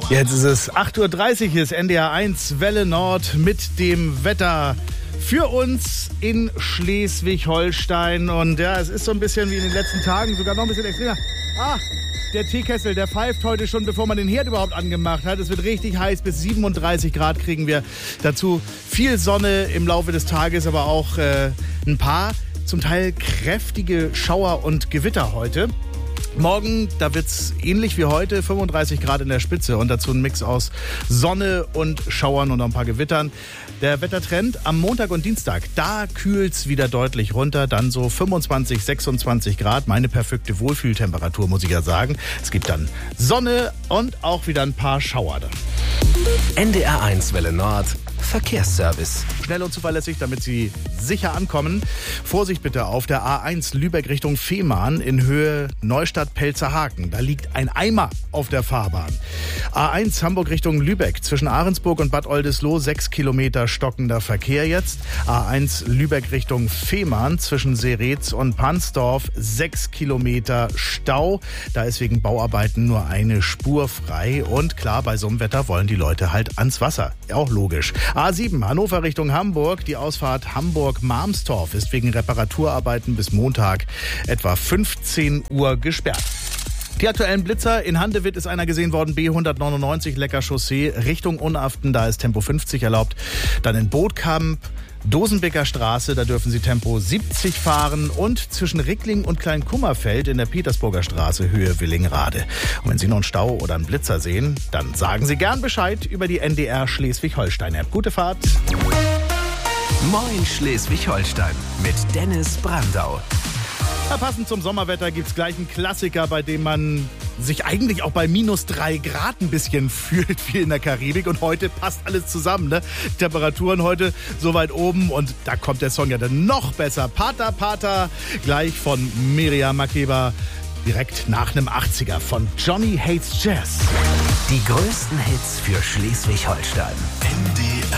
Jetzt ist es 8.30 Uhr, hier ist NDR 1 Welle Nord mit dem Wetter für uns in Schleswig-Holstein. Und ja, es ist so ein bisschen wie in den letzten Tagen, sogar noch ein bisschen extremer. Der Teekessel, der pfeift heute schon, bevor man den Herd überhaupt angemacht hat. Es wird richtig heiß, bis 37 Grad kriegen wir dazu. Viel Sonne im Laufe des Tages, aber auch ein paar zum Teil kräftige Schauer und Gewitter heute. Morgen, da wird's ähnlich wie heute, 35 Grad in der Spitze und dazu ein Mix aus Sonne und Schauern und noch ein paar Gewittern. Der Wettertrend am Montag und Dienstag, da kühlt's wieder deutlich runter, dann so 25, 26 Grad, meine perfekte Wohlfühltemperatur, muss ich ja sagen. Es gibt dann Sonne und auch wieder ein paar Schauer dann. NDR 1 Welle Nord Verkehrsservice. Schnell und zuverlässig, damit Sie sicher ankommen. Vorsicht bitte auf der A1 Lübeck Richtung Fehmarn in Höhe Neustadt-Pelzerhaken. Da liegt ein Eimer auf der Fahrbahn. A1 Hamburg Richtung Lübeck zwischen Ahrensburg und Bad Oldesloe 6 Kilometer stockender Verkehr jetzt. A1 Lübeck Richtung Fehmarn zwischen Seretz und Pansdorf 6 Kilometer Stau. Da ist wegen Bauarbeiten nur eine Spur frei. Und klar, bei so einem Wetter wollen die Leute halt ans Wasser. Auch logisch. A7 Hannover Richtung Hamburg. Die Ausfahrt Hamburg-Marmstorf ist wegen Reparaturarbeiten bis Montag etwa 15 Uhr gesperrt. Die aktuellen Blitzer, in Handewitt ist einer gesehen worden, B199 Lecker Chaussee, Richtung Unaften, da ist Tempo 50 erlaubt. Dann in Bootkamp, Dosenbeker Straße, da dürfen Sie Tempo 70 fahren und zwischen Rickling und Kleinkummerfeld in der Petersburger Straße Höhe Willingrade. Und wenn Sie noch einen Stau oder einen Blitzer sehen, dann sagen Sie gern Bescheid über die NDR Schleswig-Holstein-App. Gute Fahrt! Moin Schleswig-Holstein mit Dennis Brandau. Ja, passend zum Sommerwetter gibt's gleich einen Klassiker, bei dem man sich eigentlich auch bei minus 3 Grad ein bisschen fühlt wie in der Karibik. Und heute passt alles zusammen, ne? Temperaturen heute so weit oben und da kommt der Song ja dann noch besser. Pata Pata, gleich von Miriam Makeba, direkt nach einem 80er von Johnny Hates Jazz. Die größten Hits für Schleswig-Holstein. NDR